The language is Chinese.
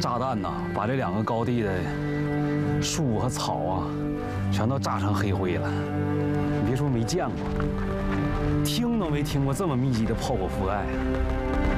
炸弹呐，把这2个高地的树和草啊，全都炸成黑灰了。你别说没见过，听都没听过这么密集的炮火覆盖。